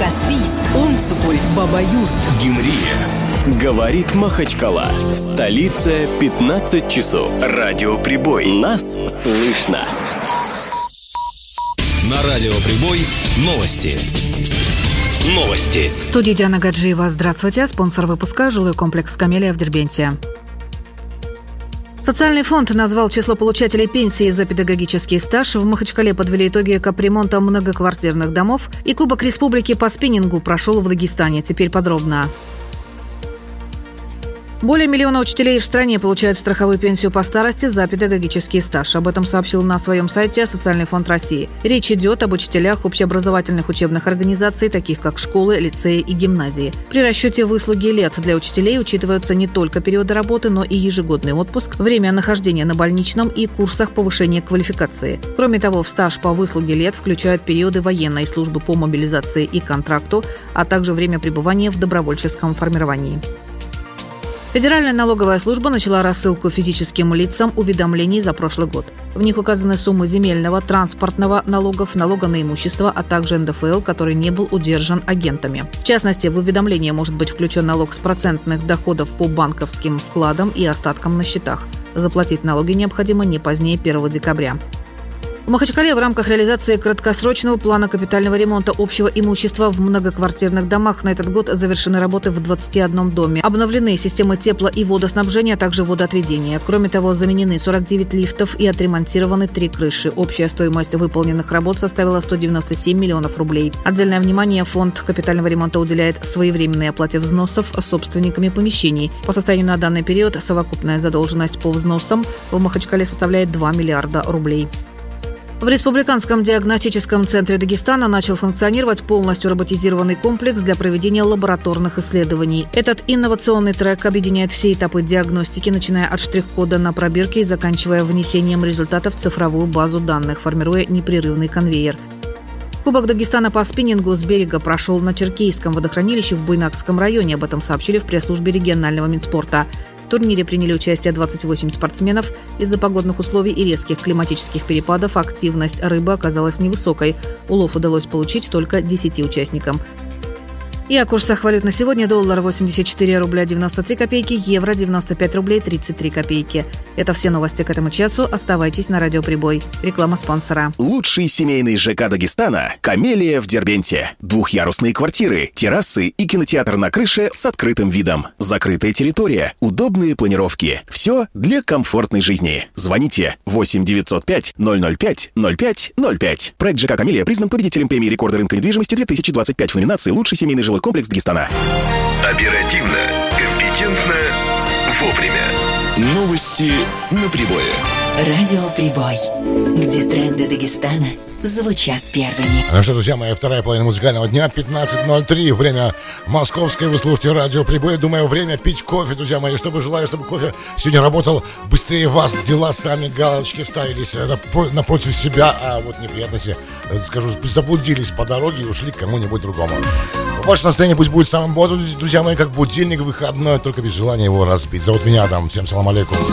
Каспийск, Онцукуль, Бабаюрт, Гюмрия. Говорит Махачкала. В столице 15 часов. Радиоприбой. Нас слышно. На Радиоприбой новости. В студии Диана Гаджиева. Здравствуйте. Спонсор выпуска — жилой комплекс «Камелия» в Дербенте. Социальный фонд назвал число получателей пенсии за педагогический стаж. В Махачкале подвели итоги капремонта многоквартирных домов. И Кубок Республики по спиннингу прошел в Дагестане. Теперь подробно. Более миллиона учителей в стране получают страховую пенсию по старости за педагогический стаж. Об этом сообщил на своем сайте Социальный фонд России. Речь идет об учителях общеобразовательных учебных организаций, таких как школы, лицеи и гимназии. При расчете выслуги лет для учителей учитываются не только периоды работы, но и ежегодный отпуск, время нахождения на больничном и курсах повышения квалификации. Кроме того, в стаж по выслуге лет включают периоды военной службы по мобилизации и контракту, а также время пребывания в добровольческом формировании. Федеральная налоговая служба начала рассылку физическим лицам уведомлений за прошлый год. В них указаны суммы земельного, транспортного налогов, налога на имущество, а также НДФЛ, который не был удержан агентами. В частности, в уведомление может быть включен налог с процентных доходов по банковским вкладам и остаткам на счетах. Заплатить налоги необходимо не позднее 1 декабря. В Махачкале в рамках реализации краткосрочного плана капитального ремонта общего имущества в многоквартирных домах на этот год завершены работы в 21 доме. Обновлены системы тепло- и водоснабжения, а также водоотведения. Кроме того, заменены 49 лифтов и отремонтированы 3 крыши. Общая стоимость выполненных работ составила 197 миллионов рублей. Отдельное внимание фонд капитального ремонта уделяет своевременной оплате взносов собственниками помещений. По состоянию на данный период совокупная задолженность по взносам в Махачкале составляет 2 миллиарда рублей. В Республиканском диагностическом центре Дагестана начал функционировать полностью роботизированный комплекс для проведения лабораторных исследований. Этот инновационный трек объединяет все этапы диагностики, начиная от штрих-кода на пробирке и заканчивая внесением результатов в цифровую базу данных, формируя непрерывный конвейер. Кубок Дагестана по спиннингу с берега прошел на Черкейском водохранилище в Буйнакском районе. Об этом сообщили в пресс-службе регионального Минспорта. В турнире приняли участие 28 спортсменов. Из-за погодных условий и резких климатических перепадов активность рыбы оказалась невысокой. Улов удалось получить только 10 участникам. И о курсах валют на сегодня: доллар 84 рубля 93 копейки, евро 95 рублей 33 копейки. Это все новости к этому часу. Оставайтесь на Радиоприбой. Реклама спонсора. Лучший семейный ЖК Дагестана — «Камелия» в Дербенте. Двухъярусные квартиры, террасы и кинотеатр на крыше с открытым видом. Закрытая территория, удобные планировки. Все для комфортной жизни. Звоните 8 905 005 05 05. Проект ЖК «Камелия» признан победителем премии рекорда рынка недвижимости 2025 в номинации «Лучший семейный жилой комплекс Дагестана». Оперативно, компетентно, вовремя. Новости на прибое. Радиоприбой, где тренды Дагестана звучат первыми. Ну что, друзья мои, вторая половина музыкального дня, 15:03, время московское, вы слушаете Радиоприбой. Думаю, время пить кофе, друзья мои. Желаю, чтобы кофе сегодня работал быстрее вас, дела сами, галочки ставились напротив себя, а вот неприятности, скажу, заблудились по дороге и ушли к кому-нибудь другому. Ваше настроение пусть будет самым бодрым, друзья мои, как будильник выходной, только без желания его разбить. Зовут меня Адам, всем салам алейкум.